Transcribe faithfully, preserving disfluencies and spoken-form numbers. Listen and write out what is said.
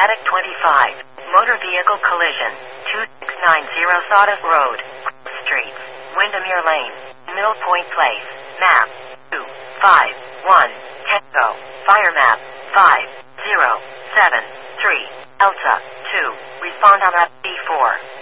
Medic twenty-five. Motor vehicle collision. two six nine zero Sawdust Road. Street. Windermere Lane. Mill Point Place. Map. two five one. Tango. Fire map. five zero seven three. Elsa. two. Respond on that B four.